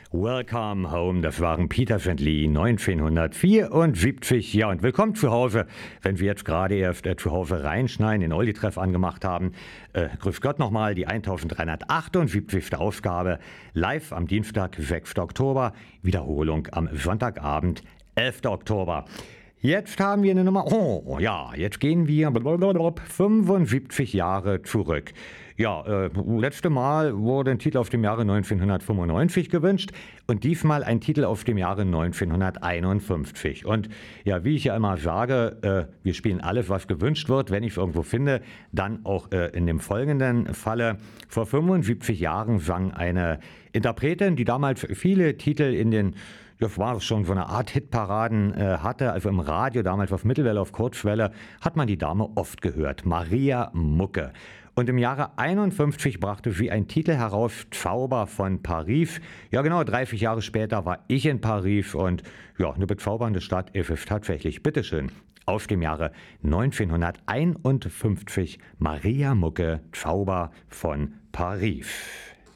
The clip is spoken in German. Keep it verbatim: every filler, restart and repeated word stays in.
Welcome home, das waren Peter Fendley neunzehnhundertvierundsiebzig. Ja, und willkommen zu Hause, wenn wir jetzt gerade erst äh, zu Hause reinschneiden, den Olli-Treff angemacht haben. Äh, grüß Gott nochmal, die eintausenddreihundertachtundsiebzigste Ausgabe, live am Dienstag, sechster Oktober, Wiederholung am Sonntagabend, elfter Oktober. Jetzt haben wir eine Nummer, oh ja, jetzt gehen wir fünfundsiebzig Jahre zurück. Ja, äh, letzte Mal wurde ein Titel auf dem Jahre neunzehnhundertfünfundneunzig gewünscht und diesmal ein Titel auf dem Jahre neunzehnhunderteinundfünfzig. Und ja, wie ich ja immer sage, äh, wir spielen alles, was gewünscht wird. Wenn ich es irgendwo finde, dann auch äh, in dem folgenden Falle. Vor fünfundsiebzig Jahren sang eine Interpretin, die damals viele Titel in den das war schon so eine Art Hitparaden äh, hatte, also im Radio, damals auf Mittelwelle, auf Kurzwelle, hat man die Dame oft gehört, Maria Mucke. Und im Jahre einundfünfzig brachte sie einen Titel heraus, Zauber von Paris. Ja genau, dreißig Jahre später war ich in Paris und ja, eine bezaubernde Stadt ist es tatsächlich. Bitteschön, aus dem Jahre neunzehnhunderteinundfünfzig, Maria Mucke, Zauber von Paris.